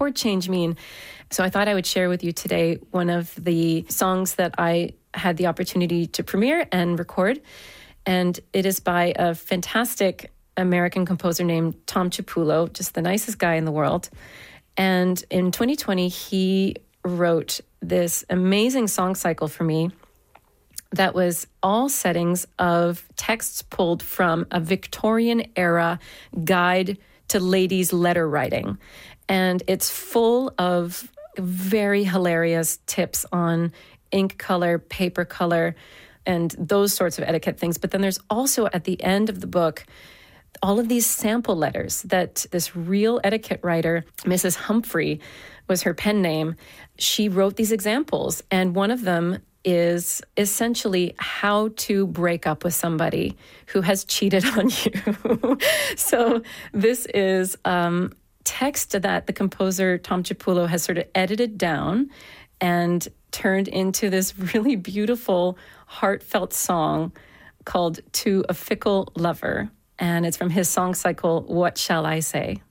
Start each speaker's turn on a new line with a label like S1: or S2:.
S1: chord change mean? So I thought I would share with you today one of the songs that I had the opportunity to premiere and record. And it is by a fantastic American composer named Tom Chiapullo, just the nicest guy in the world. And in 2020, he wrote this amazing song cycle for me that was all settings of texts pulled from a Victorian era guide to ladies' letter writing. And it's full of very hilarious tips on ink color, paper color, and those sorts of etiquette things. But then there's also at the end of the book all of these sample letters that this real etiquette writer, Mrs. Humphrey was her pen name, she wrote these examples. And one of them is essentially how to break up with somebody who has cheated on you. So this is text that the composer Tom Chiapullo has sort of edited down and turned into this really beautiful, heartfelt song called To a Fickle Lover. And it's from his song cycle, What Shall I Say?